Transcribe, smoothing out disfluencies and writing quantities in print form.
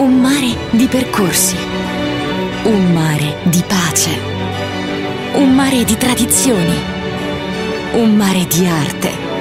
Un mare di percorsi, un mare di pace, un mare di tradizioni, un mare di arte,